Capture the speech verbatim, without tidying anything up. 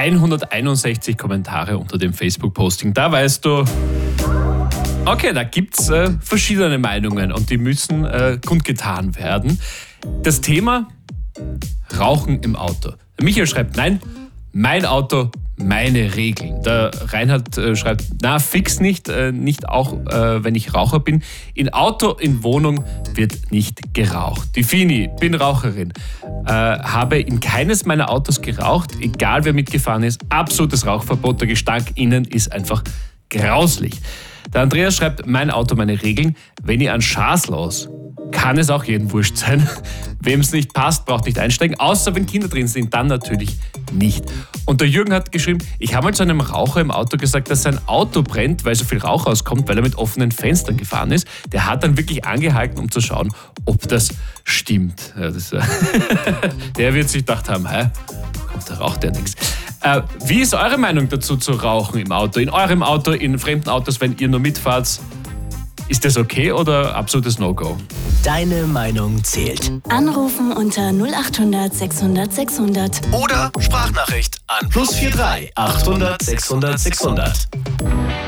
hunderteinundsechzig Kommentare unter dem Facebook-Posting. Da weißt du, okay, da gibt es äh, verschiedene Meinungen und die müssen äh, kundgetan werden. Das Thema Rauchen im Auto. Michael schreibt, nein, mein Auto, meine Regeln. Der Reinhard äh, schreibt, na, fix nicht, äh, nicht auch, äh, wenn ich Raucher bin. In Auto, in Wohnung wird nicht geraucht. Die Fini, bin Raucherin, äh, habe in keines meiner Autos geraucht, egal wer mitgefahren ist. Absolutes Rauchverbot, der Gestank innen ist einfach grauslich. Der Andreas schreibt, mein Auto, meine Regeln. Wenn ich an Schaß los, kann es auch jedem wurscht sein. Wem es nicht passt, braucht nicht einsteigen, außer wenn Kinder drin sind, dann natürlich nicht. Und der Jürgen hat geschrieben, ich habe mal zu einem Raucher im Auto gesagt, dass sein Auto brennt, weil so viel Rauch rauskommt, weil er mit offenen Fenstern gefahren ist. Der hat dann wirklich angehalten, um zu schauen, ob das stimmt. Ja, das, der wird sich gedacht haben, hä, kommt, da raucht ja nichts. Äh, wie ist eure Meinung dazu, zu rauchen im Auto? In eurem Auto, in fremden Autos, wenn ihr nur mitfahrt? Ist das okay oder absolutes No-Go? Deine Meinung zählt. Anrufen unter null acht hundert sechshundert sechshundert. Oder Sprachnachricht an plus vier drei achthundert sechshundert sechshundert.